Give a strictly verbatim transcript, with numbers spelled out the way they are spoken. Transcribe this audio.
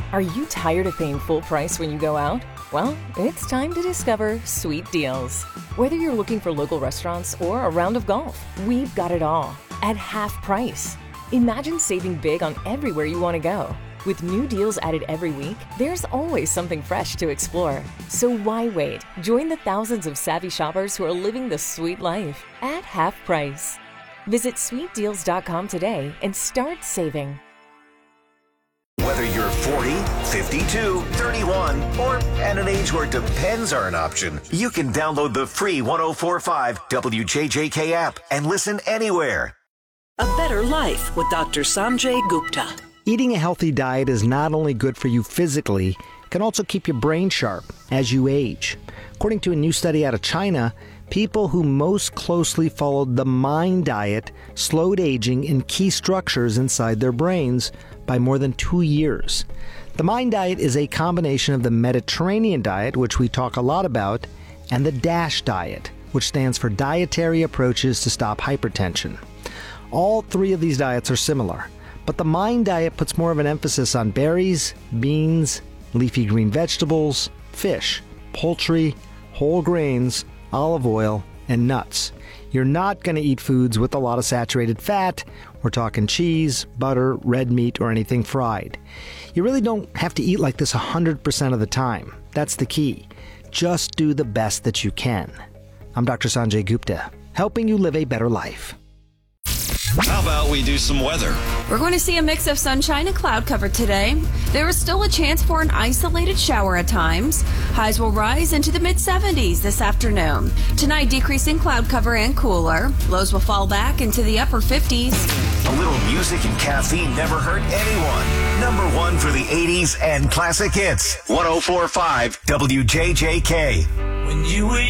Are you tired of paying full price when you go out? Well, it's time to discover Sweet Deals. Whether you're looking for local restaurants or a round of golf, we've got it all at half price. Imagine saving big on everywhere you want to go. With new deals added every week, there's always something fresh to explore. So why wait? Join the thousands of savvy shoppers who are living the sweet life at half price. Visit sweet deals dot com today and start saving. Whether you're forty, fifty-two, thirty-one, or at an age where depends are an option, you can download the free one oh four point five W J J K app and listen anywhere. A Better Life with Doctor Sanjay Gupta. Eating a healthy diet is not only good for you physically, it can also keep your brain sharp as you age. According to a new study out of China, people who most closely followed the MIND diet slowed aging in key structures inside their brains by more than two years. The MIND diet is a combination of the Mediterranean diet, which we talk a lot about, and the DASH diet, which stands for Dietary Approaches to Stop Hypertension. All three of these diets are similar, but the MIND diet puts more of an emphasis on berries, beans, leafy green vegetables, fish, poultry, whole grains, olive oil, and nuts. You're not going to eat foods with a lot of saturated fat. We're talking cheese, butter, red meat, or anything fried. You really don't have to eat like this one hundred percent of the time. That's the key. Just do the best that you can. I'm Doctor Sanjay Gupta, helping you live a better life. How about we do some weather? We're going to see a mix of sunshine and cloud cover today. There is still a chance for an isolated shower at times. Highs will rise into the mid seventies this afternoon. Tonight, decreasing cloud cover and cooler. Lows will fall back into the upper fifties. A little music and caffeine never hurt anyone. Number one for the eighties and classic hits. one oh four point five W J J K. When you were